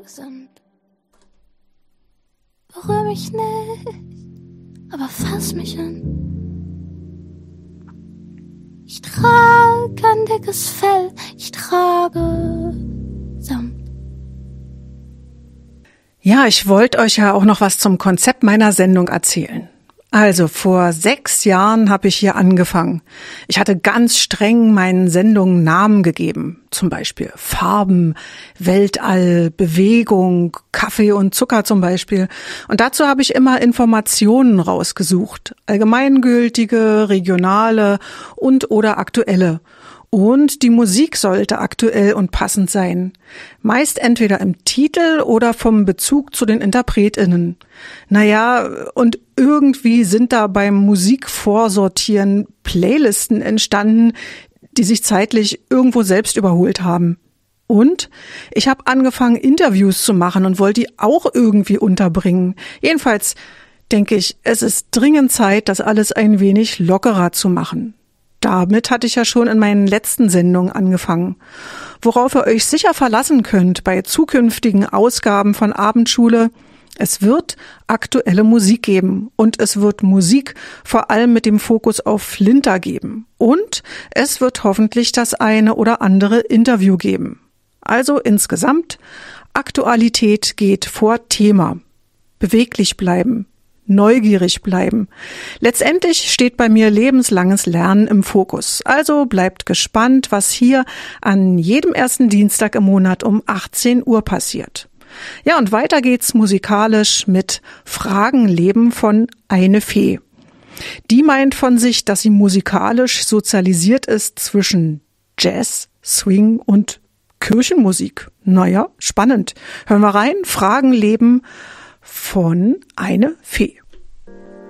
sind. Berühr mich nicht, aber fass mich an. Ich trage ein dickes Fell, ich trage Samt. Ja, ich wollte euch ja auch noch was zum Konzept meiner Sendung erzählen. Also vor 6 Jahren habe ich hier angefangen. Ich hatte ganz streng meinen Sendungen Namen gegeben. Zum Beispiel Farben, Weltall, Bewegung, Kaffee und Zucker zum Beispiel. Und dazu habe ich immer Informationen rausgesucht. Allgemeingültige, regionale und oder aktuelle. Und die Musik sollte aktuell und passend sein. Meist entweder im Titel oder vom Bezug zu den InterpretInnen. Naja, und irgendwie sind da beim Musikvorsortieren Playlisten entstanden, die sich zeitlich irgendwo selbst überholt haben. Und ich habe angefangen, Interviews zu machen und wollte die auch irgendwie unterbringen. Jedenfalls denke ich, es ist dringend Zeit, das alles ein wenig lockerer zu machen. Damit hatte ich ja schon in meinen letzten Sendungen angefangen. Worauf ihr euch sicher verlassen könnt bei zukünftigen Ausgaben von Abendschule: Es wird aktuelle Musik geben und es wird Musik vor allem mit dem Fokus auf Flinter geben. Und es wird hoffentlich das eine oder andere Interview geben. Also insgesamt, Aktualität geht vor Thema. Beweglich bleiben. Neugierig bleiben. Letztendlich steht bei mir lebenslanges Lernen im Fokus. Also bleibt gespannt, was hier an jedem ersten Dienstag im Monat um 18 Uhr passiert. Ja, und weiter geht's musikalisch mit Fragenleben von Eine Fee. Die meint von sich, dass sie musikalisch sozialisiert ist zwischen Jazz, Swing und Kirchenmusik. Naja, spannend. Hören wir rein. Fragenleben von Eine Fee.